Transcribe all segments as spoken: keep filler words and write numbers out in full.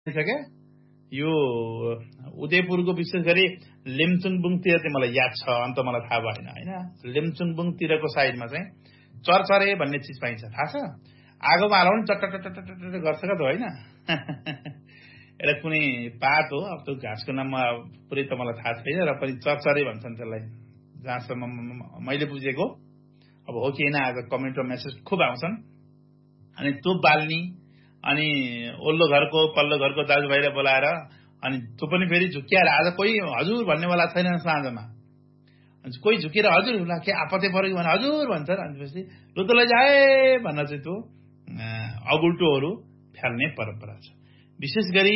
क्या यो उदयपुरको विशेष गरी लिम्चुङबुङतिर चाहिँ मलाई याद छ, अन्त मलाई थाहा भएन होइन। लिम्चुङबुङतिरको साइडमा चाहिँ चरचरे भन्ने चिज पाइन्छ, थाहा छ? आगोमा हालाउने चट्टटटटट गर्छ क्या त होइन। एउटा कुनै पात हो, अब त्यो घाँसको नाममा पुरै त मलाई थाहा छैन, र पनि चरचरे भन्छन् त्यसलाई जहाँसम्म मैले बुझेको। अब हो कि होइन, आज कमेन्ट र मेसेज खुब आउँछन्। अनि त्यो बाल्नी, अनि ओल्लो घरको पल्लो घरको दाजुभाइलाई बोलाएर, अनि त्यो पनि फेरि झुकिएर, आज कोही हजुर भन्नेवाला छैन साँझमा, कोही झुकेर हजुर होला के आपत्ति पऱ्यो भने हजुर भन्छ। अनि लु त लैजाए भन्न चाहिँ त्यो अगुल्टोहरू फ्याल्ने परम्परा छ। विशेष गरी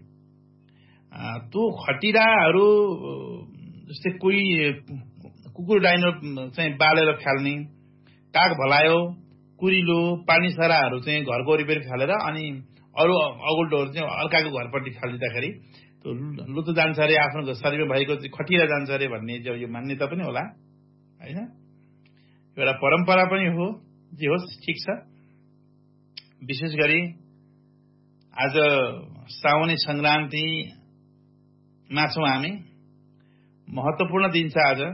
त्यो खटिराहरू जस्तै कोही कुकुर डाइनो चाहिँ बालेर फ्याल्ने, काग भलायो, कुरिलो, पानी सराहरू चाहिँ घरको वरिपरि फ्यालेर अनि अरू अगुल्टोहरू चाहिँ अर्काको घरपट्टि फालिदिँदाखेरि त्यो लु त जान्छ अरे, आफ्नो शरीरमा भएको खटिरा जान्छ अरे भन्ने यो मान्यता पनि होला होइन। एउटा परम्परा पनि हो, जे होस् ठिक छ। विशेष गरी आज साउने सङ्क्रान्तिमा छौँ हामी, महत्त्वपूर्ण दिन छ आज।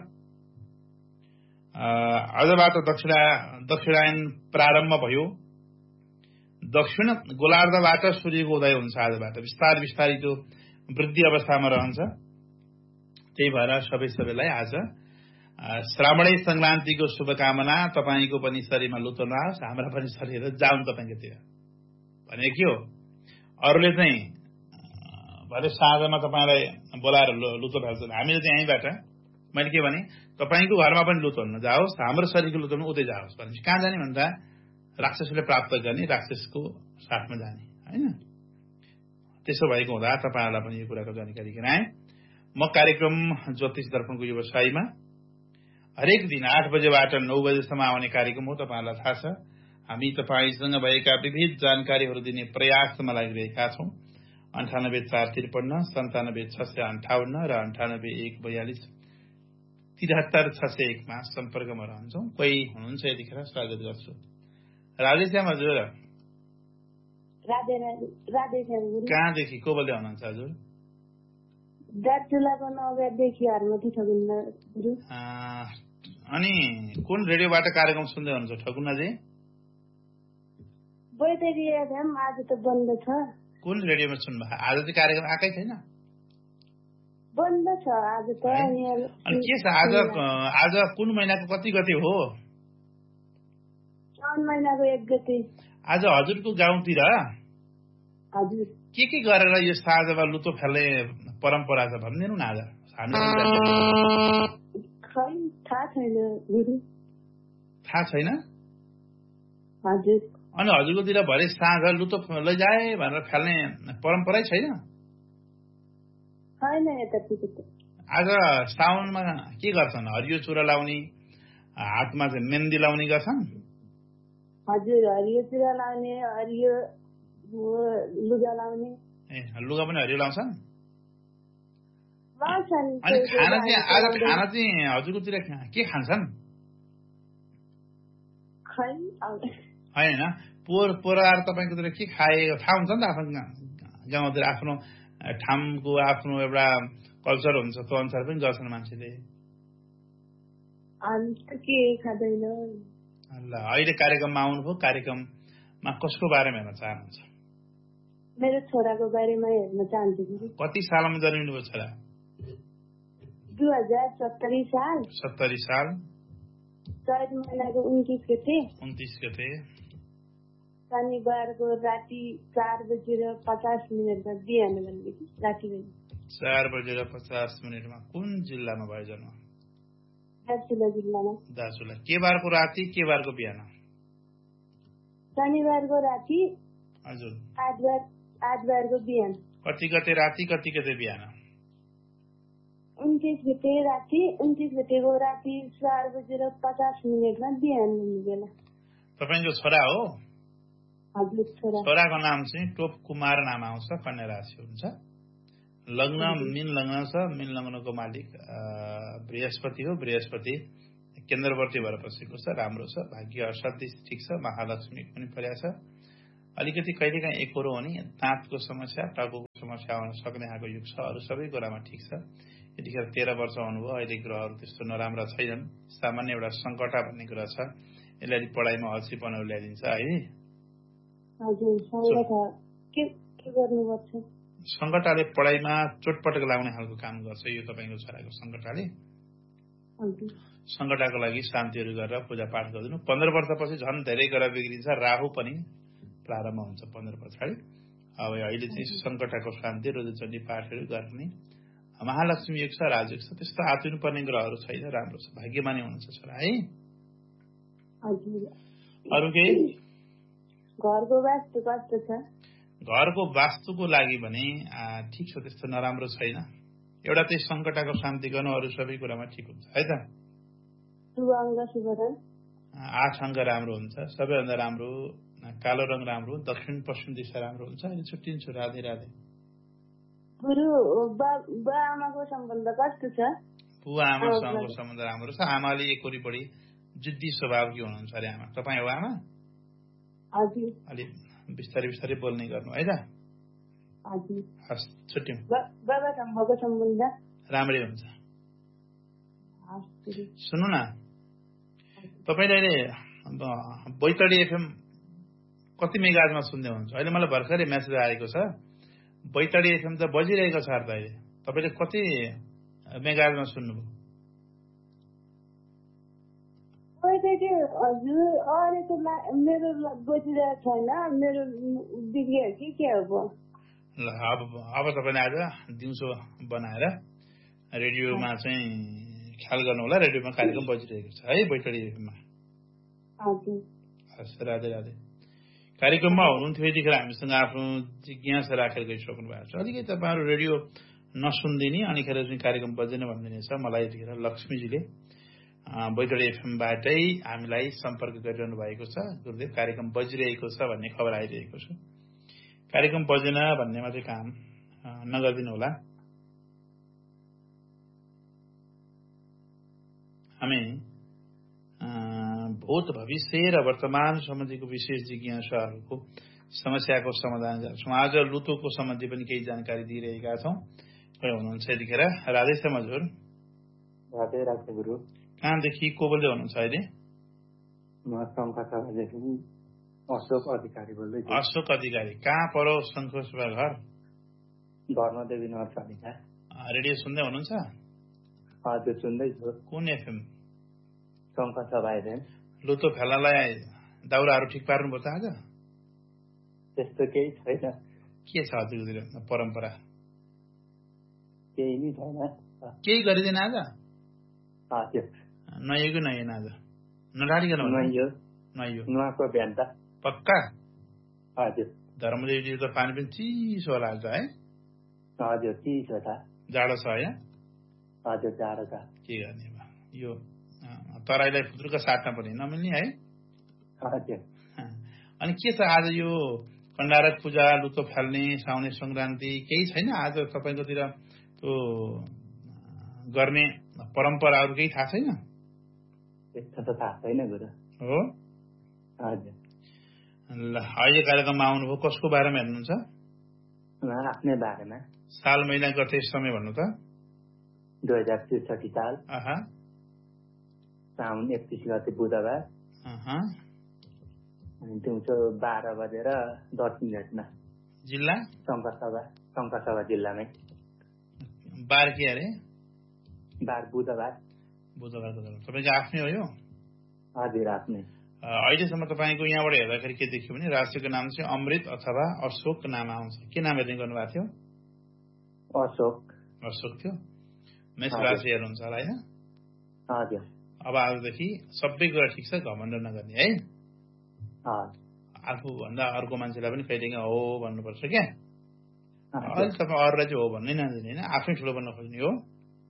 आजबाट दक्षिणा दक्षिणायन प्रारम्भ भयो। दक्षिण गोलार्धबाट सूर्यको उदय हुन्छ आजबाट, बिस्तारै बिस्तारै त्यो वृद्धि अवस्थामा रहन्छ। त्यही भएर सबै सबैलाई आज श्रावणी सङ्क्रान्तिको शुभकामना। तपाईँको पनि शरीरमा लुतो नआओस्, हाम्रा पनि शरीर जाउन् तपाईँकोतिर भने के हो। अरूले चाहिँ भरे साँझमा तपाईँलाई बोलाएर लुतो फाल्छन्, हामीले चाहिँ यहीँबाट मैले के भने तपाईँको घरमा पनि लुतो नजाओस्, हाम्रो शरीरको लुतो पनि उतै जाओस् भनेपछि कहाँ जाने भन्दा राक्षसले प्राप्त गर्ने, राक्षसको साथमा जाने होइन। त्यसो भएको हुँदा तपाईँहरूलाई पनि यो कुराको जानकारी गराएँ। म कार्यक्रम ज्योतिष दर्पणको व्यवसायमा हरेक दिन आठ बजेबाट नौ बजेसम्म आउने कार्यक्रम हो, तपाईँहरूलाई थाहा छ। हामी तपाईँसँग भएका विविध जानकारीहरू दिने प्रयासमा लागिरहेका छौँ। अन्ठानब्बे चार त्रिपन्न सन्तानब्बे छ सय अन्ठाउन्न र अन्ठानब्बे एक बयालिस तिहत्तर छ सय एकमा सम्पर्कमा रहन्छौँ। कोही हुनुहुन्छ यतिखेर स्वागत गर्छु। राधेश्याम हजुर, कहाँदेखि को बोल्दै हुनुहुन्छ हजुर? अनि कुन रेडियोबाट कार्यक्रम सुन्दै हुनुहुन्छ ठकुनाजी? आज त बन्द छ। कुन रेडियोमा सुन्नुभयो? आज चाहिँ कार्यक्रम आएकै छैन, बन्द छ आज त। अनि के छ आज? आज कुन महिनाको कति गते हो? साउन महिनाको एक गते। आज हजुरको गाउँतिर हजुर के के गरेर यो साँझमा लुतो फाल्ने परम्परा छ भनिदिनु न। आज थाहा छैन गुरु, थाहा छैन। हजुर अनि हजुरकोतिर भरे साँझ लुतो लैजाए भनेर फाल्ने परम्परै छैन? छैन यतातिर। आज साउनमा के गर्छन्? हरियो चुरा लाउने, हातमा चाहिँ मेहन्दी लाउने गर्छन्। हजुर हरियो चुरा लाउने, हरियो लुगा लाउने। ए लुगा पनि हरियो लाउँछन्। अनि खाना चाहिँ आज खाना चाहिँ हजुरकोतिर के खान्छन्? होइन पोहोर पोहोर तपाईँकोतिर के खाएको थाहा हुन्छ नि त। आफ्नो गाउँतिर आफ्नो ठाउँको आफ्नो एउटा कल्चर हुन्छ, त्यो अनुसार पनि गर्छन् मान्छेले। ल अहिले कार्यक्रममा आउनुभयो, कार्यक्रममा कसको बारेमा हेर्न चाहनुहुन्छ? मेरो छोराको बारेमा हेर्न चाहन्छु। कति सालमा जन्मिनु भयो छोरा? दुई हजार सत्तरी साल। सत्तरी साल चैत महिनाको उन्तिस गते। उन्तिस गते शनिबारको राति चार बजेर पचास मिनटमा बिहान भनेदेखि राति चार बजेर पचास मिनटमा। कुन जिल्लामा भयो जन्म? दार्चुला जिल्लामा। दार्चुला। के बारको राति के बारको बिहान? शनिबारको राति। हजुर। आठबार आठबारको बिहान। कति गते राति कति गते बिहान? उन्तिस गते राति। उन्तिस गतेको राति चार बजेर पचास मिनटमा बिहान हुने बेला। तपाईँको छोरा हो? हजुर छोरा। छोराको नाम चाहिँ टोप कुमार नाम आउँछ, कन्या राशि हुन्छ। लग्न मीन लग्न छ। मीन लग्नको मालिक बृहस्पति हो। बृहस्पति केन्द्रवर्ती भएर बसेको छ, राम्रो छ। भाग्य असाध्यै ठिक छ। महालक्ष्मी पनि पर्या छ। अलिकति कहिलेकाहीँ एकहोरो हुने दाँतको समस्या टाउको समस्या आउन सक्ने खालको युग छ। अरू सबै कुरामा ठिक छ। यतिखेर तेह्र वर्ष हुनुभयो। अहिले ग्रहहरू त्यस्तो नराम्रा छैनन्। सामान्य एउटा सङ्कटा भन्ने कुरा छ। यसले अलिक पढाइमा अल्छीपना ल्याइदिन्छ है। सङ्कटाले पढाइमा चोटपटक लाग्ने खालको काम गर्छ यो तपाईँको छोराको सङ्कटाले। सङ्कटाको लागि शान्तिहरू गरेर पूजापाठ गरिदिनु। पन्ध्र वर्षपछि झन् धेरै गरेर बिग्रिन्छ। राहु पनि प्रारम्भ हुन्छ पन्ध्र पछाडि। अब अहिले चाहिँ सङ्कटाको शान्ति रुद्रचण्डी पाठहरू गर्ने महालक्ष्मी युग छ, राजयुग छ। त्यस्तो आतिनु पर्ने ग्रहहरू छैन। राम्रो छ, भाग्यमानी हुनुहुन्छ छोरा है। अरू केही? घरको वास्तु कस्तो छ? घरको वास्तुको लागि भने ठिक छ, त्यस्तो नराम्रो छैन। एउटा चाहिँ सङ्कटाको शान्ति गर्नु, अरू सबै कुरामा ठिक हुन्छ है त। आठ अङ्क राम्रो हुन्छ। सबैभन्दा राम्रो कालो रङ राम्रो, दक्षिण पश्चिम दिशा राम्रो हुन्छ। अहिले छुट्टिन्छु। राधे राधे। गुरु बुवा आमाको सम्बन्ध कस्तो छ? बुवा आमासँगको सम्बन्ध राम्रो छ। आमाले एकोरी बढी जिद्दी स्वभावकी हुनुहुन्छ अरे आमा। तपाईँ हो आमा? हजुर। अलिक बिस्तारै बिस्तारै बोल्ने गर्नु है त। हजुर। हस्, छुट्यौँ। बाबासँगको सम्बन्ध राम्रै हुन्छ। सुन्नु न, तपाईँले अहिले बैतडी एफएम कति मेगाजमा सुन्दै हुनुहुन्छ? अहिले मलाई भर्खरै मेसेज आएको छ, बैतडी एफएम त बजिरहेको छ त अहिले। तपाईँले कति मेगाजमा सुन्नुभयो? हजुर, अहिलेको मेरो बजिरहेको छैन, मेरो बिग्रियो कि के हो? ल अब अब तपाईँले आज दिउँसो बनाएर रेडियोमा चाहिँ ख्याल गर्नु होला। रेडियोमा कार्यक्रम बजिरहेको छ है बैतडी एफएममा। हजुर। हस्, राधे राधे। कार्यक्रममा हुनुहुन्थ्यो यतिखेर हामीसँग आफ्नो जिज्ञासा राखेर गइसक्नु भएको छ। अलिकति तपाईँहरू रेडियो नसुनिदिने अनिखेर चाहिँ कार्यक्रम बजेन भनिदिने छ। मलाई यतिखेर लक्ष्मीजीले बैतडी एफएमबाटै हामीलाई सम्पर्क गरिरहनु भएको छ। गुरुदेव कार्यक्रम बजिरहेको छ भन्ने खबर आइरहेको छ। कार्यक्रम बजेन भन्नेमा चाहिँ काम नगरिदिनु होला। हामी भूत भविष्य र वर्तमान सम्बन्धीको विशेष जिज्ञासाहरूको समस्याको समाधान गर्छौँ। आज लुतोको सम्बन्धी पनि केही जानकारी दिइरहेका छौँ। कोही हुनुहुन्छ यतिखेर? राधेश्याम हजुर। राधे राधे गुरु। कहाँदेखि को बोल्दै हुनुहुन्छ अहिले? म शङ्खसभादेखि अशोक अधिकारी बोल्दै छु। अशोक अधिकारी, कहाँ परो शङ्खसभा घर? धर्मदेवी नगरपालिका। रेडियो सुन्दै हुनुहुन्छ? हजुर, सुन्दैछु। कुन एफएम? शङ्खसभा एफएम। लुतो फेल्नलाई दाउराहरू ठिक पार्नुभयो त आज? त्यस्तो केही छैन। के छ हजुरतिर परम्परा? केही नै छैन। केही गरिदिन आज? हजुर। नयो कि नयन आज? नडालिकन नयो। नयो। नुहाको बिहान त पक्का? हजुर। धर्मदेवीजी त पानी पनि चिसो होला आज है? हजुर, चिसो छ। जाडो छ है? हजुर, जाडो छ। के गर्ने यो तराईलाई फुत्रुक साट्न पनि नमिल्ने है? हजुर। अनि के छ आज यो कण्डारक पूजा, लुतो फाल्ने, साउने सङ्क्रान्ति केही छैन आज तपाईँकोतिर? त्यो गर्ने परम्पराहरू केही थाहा छैन? त्यस्तो त थाहा छैन गुरु। हो? हजुर। ल, अहिले कार्यक्रममा आउनुभयो, कसको बारेमा हेर्नुहुन्छ? आफ्नै बारेमा। साल महिना गते समय भन्नु त? दुई हजार त्रिसठी साल आहा साउन एकतिस गते बुधबार अनि दिउँसो बाह्र बजेर दस मिनटमा। जिल्ला? शङ्खसभा। शङ्खसभा जिल्लामै। बार के अरे? बार बुधबार। बुधबार बुधबार। तपाईँको आफ्नै हो यो? हजुर, आफ्नै। अहिलेसम्म तपाईँको यहाँबाट हेर्दाखेरि के देखियो भने राशिको नाम चाहिँ अमृत अथवा अशोक नाम आउँछ। के नाम हेर्ने गर्नुभएको थियो? अशोक। अशोक थियो। मेष राशि हेर्नुहुन्छ होला होइन? हजुर। अब आजदेखि सबै कुरा ठिक छ, घमण्ड नगर्ने है? आफूभन्दा अर्को मान्छेलाई पनि कहिलेकाहीँ हो भन्नुपर्छ क्या? अहिले तपाईँ अरूलाई चाहिँ हो भन्नै नदिने होइन, आफै ठुलो बन्न खोज्ने हो।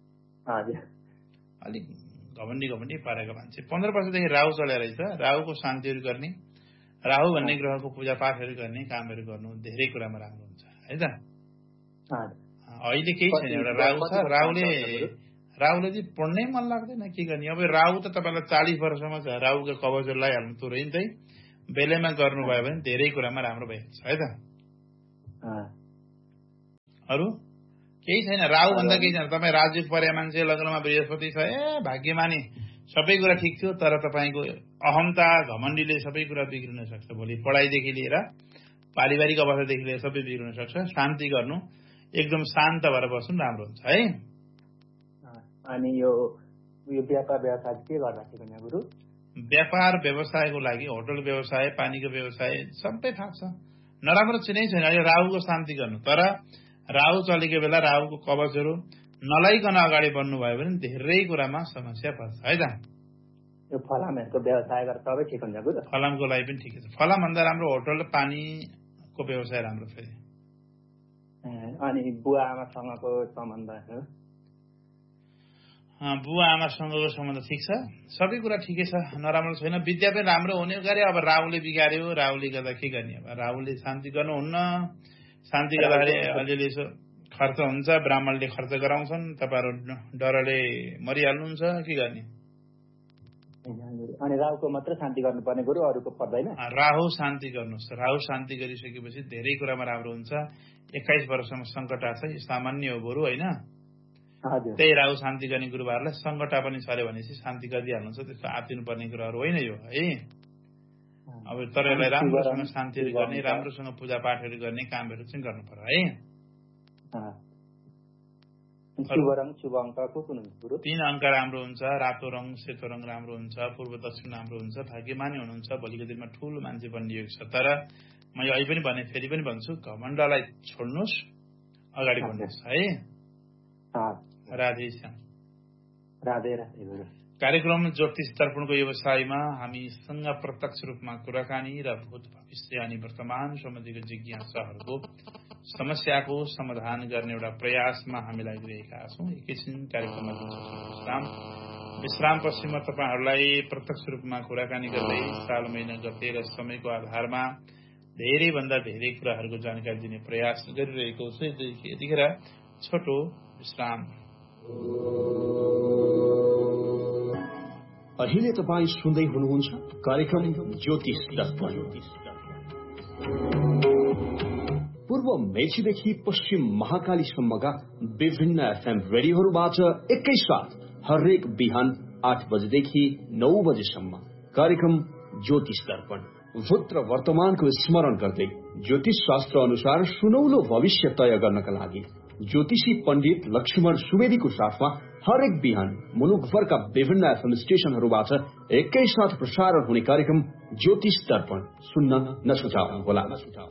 अलिक घमण्डी घमण्डी पारेको मान्छे। पन्ध्र वर्षदेखि राहु चलेर रहेछ। राहुको शान्तिहरू गर्ने, राहु भन्ने ग्रहको पूजापाठहरू गर्ने कामहरू गर्नु धेरै कुरामा राम्रो हुन्छ है त? अहिले केही छैन, एउटा राहु छ। राहुले राहुले चाहिँ पढ्नै मन लाग्दैन, के गर्ने अब? राहु त तपाईँलाई चालिस वर्षमा छ। राहुको कवचहरू लगाइहाल्नु तुरन्तै बेलैमा गर्नुभयो भने धेरै कुरामा राम्रो भइहाल्छ है त। अरू केही छैन, राहु भन्दा केही छैन। तपाईँ राजयोग परे मान्छे, लग्नमा बृहस्पति छ, ए भाग्यमानी सबै कुरा ठिक थियो, तर तपाईँको अहमता घमण्डीले सबै कुरा बिग्रिन सक्छ। भोलि पढाइदेखि लिएर पारिवारिक अवस्थादेखि लिएर सबै बिग्रिन सक्छ। शान्ति गर्नु, एकदम शान्त भएर बस्नु राम्रो हुन्छ है। अनि यो व्यापार व्यवसाय के गर्दा ठिक हुन्छ गुरु? व्यापार व्यवसायको लागि होटल व्यवसाय, पानीको व्यवसाय सबै थाहा छ, नराम्रो चाहिँ नै छैन। अहिले राहुको शान्ति गर्नु, तर राहु चलेको बेला राहुको कवचहरू नलाइकन अगाडि बढ्नुभयो भने धेरै कुरामा समस्या पर्छ है त। यो फलामहरूको व्यवसाय गरेर सबै ठिक हुन्छ गुरु? फलामको लागि पनि ठिकै छ। फलाम भन्दा राम्रो होटल र पानीको व्यवसाय राम्रो फेरि। अनि बुवा आमासँगको सम्बन्ध? बुवा आमासँगको सम्बन्ध ठिक छ, सबै कुरा ठिकै छ, नराम्रो छैन। विद्या पनि राम्रो हुने गरे। अब राहुले बिगार्यो, राहुले गर्दा के गर्ने? अब राहुले शान्ति गर्नुहुन्न, शान्ति गर्दाखेरि अलिअलि यसो खर्च हुन्छ, ब्राह्मणले खर्च गराउँछन्, तपाईँहरू डरले मरिहाल्नुहुन्छ, के गर्ने? अनि राहुको मात्र शान्ति गर्नुपर्ने गुरु, अरूको पर्दैन? राहु शान्ति गर्नुहोस्। राहु शान्ति गरिसकेपछि धेरै कुरामा राम्रो हुन्छ। एक्काइस वर्षसम्म सङ्कट आछ, यो सामान्य हो बरु होइन। त्यही राहु शान्ति गर्ने गुरुबाहरूलाई सङ्कट पनि छ भनेपछि शान्ति गरिदिइहाल्नुहुन्छ, त्यस्तो आत्तिनु पर्ने कुराहरू होइन यो है। अब तर यसलाई राम्रोसँग शान्तिहरू गर्ने, राम्रोसँग पूजापाठहरू गर्ने कामहरू चाहिँ गर्नु पर्यो है। तीन अङ्क राम्रो हुन्छ, रातो रङ, सेतो रङ राम्रो हुन्छ, पूर्व दक्षिण राम्रो हुन्छ, भाग्यमानी हुनुहुन्छ, भोलिको दिनमा ठुलो मान्छे बन्ने योग छ। तर मैले अहिले पनि भने, फेरि पनि भन्छु, घमण्डलाई छोड्नुहोस्, अगाडि बढ्नुहोस् है। राधे श्याम। राधे राधे गुरु। कार्यक्रम ज्योतिष दर्पणको व्यवसायमा हामीसँग प्रत्यक्ष रूपमा कुराकानी र भूत भविष्य अनि वर्तमान सम्बन्धीको जिज्ञासाहरूको समस्याको समाधान गर्ने एउटा प्रयासमा हामी लागिरहेका छौँ। एकैछिन कार्यक्रममा विश्राम विश्रामपछि म तपाईँहरूलाई प्रत्यक्ष रूपमा कुराकानी गर्दै साल महिना गते र समयको आधारमा धेरैभन्दा धेरै कुराहरूको जानकारी दिने प्रयास गरिरहेको छु। यतिखेर छोटो विश्राम। अहिले तपाईँ सुन्दै हुनुहुन्छ कार्यक्रम ज्योतिष दर्पण। पूर्व मेचीदेखि पश्चिम महाकालीसम्मका विभिन्न एफएम रेडियोहरूबाट एकैसाथ हरेक बिहान आठ बजेदेखि नौ बजेसम्म कार्यक्रम ज्योतिष दर्पण। भूत र वर्तमानको स्मरण गर्दै ज्योतिष शास्त्र अनुसार सुनौलो भविष्य तय गर्नका लागि ज्योतिषी पण्डित लक्ष्मण सुवेदीको साथमा हरेक बिहान मुलुकभरका विभिन्न एफएम स्टेशनहरूबाट एकैसाथ प्रसारण हुने कार्यक्रम ज्योतिष दर्पण सुन्न नछुटाउनुहोला।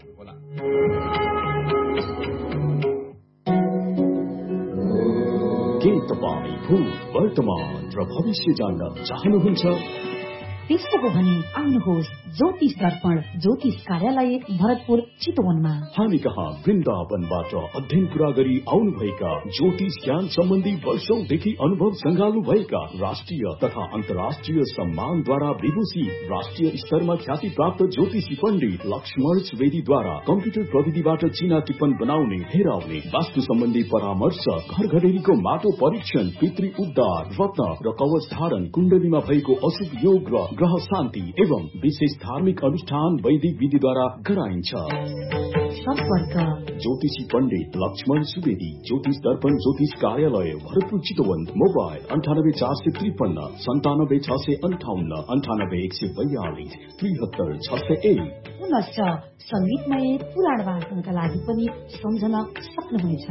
के तपाईँ भूत, वर्तमान र भविष्य जान्न चाहनुहुन्छ? त्यसो हो भने आउनुहोस् ज्योतिष दर्पण ज्योतिष कार्यालय भरतपुर चितवनमा। हामी कहाँ वृन्दावनबाट अध्ययन पुरा गरी आउनुभएका ज्योतिष ज्ञान सम्बन्धी वर्षौंदेखि अनुभव संगाल्नु भएका राष्ट्रिय तथा अन्तर्राष्ट्रिय सम्मानद्वारा विभूषित राष्ट्रिय स्तरमा ख्याति प्राप्त ज्योतिषी पण्डित लक्ष्मण सुवेदीद्वारा कम्प्युटर प्रविधिबाट चिना टिप्पण बनाउने, हेराउने, वास्तु सम्बन्धी परामर्श, घर घडेरीको माटो परीक्षण, पितृ उद्धार, रत्न र कवच धारण, कुण्डलीमा भएको अशुभ योग र ग्रह शान्ति एवं विशेष धार्मिक अनुष्ठान वैदिक विधिद्वारा गराइन्छ। सम्पर्क ज्योतिषी पण्डित लक्ष्मण सुवेदी, ज्योतिष दर्पण ज्योतिष कार्यालय भरतपुर चितवन। मोबाइल अन्ठानब्बे चार सय त्रिपन्न सन्तानब्बे छ सय अन्ठाउन्न अन्ठानब्बे एक सय बयालिस त्रिहत्तर छ सय एक। पुनश्च संगीतमय पुराण वाचनका लागि पनि सम्झन सक्नुहुनेछ।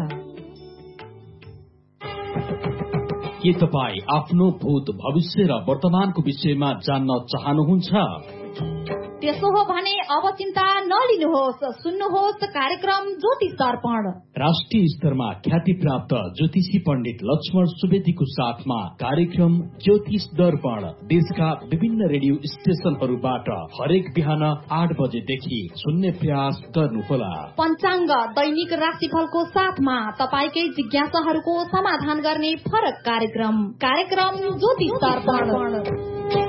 के तपाईँ आफ्नो भूत, भविष्य र वर्तमानको विषयमा जान्न चाहनुहुन्छ? त्यसो हो भने अब चिन्ता नलिनुहोस्, सुन्नुहोस् कार्यक्रम ज्योतिष दर्पण। राष्ट्रिय स्तरमा ख्याति प्राप्त ज्योतिषी पण्डित लक्ष्मण सुवेदीको साथमा कार्यक्रम ज्योतिष दर्पण देशका विभिन्न रेडियो स्टेशनहरूबाट हरेक बिहान आठ बजेदेखि सुन्ने प्रयास गर्नुहोला। पञ्चाङ्ग, दैनिक राशिफलको साथमा तपाईकै जिज्ञासाहरूको समाधान गर्ने फरक कार्यक्रम कार्यक्रम ज्योतिष दर्पण।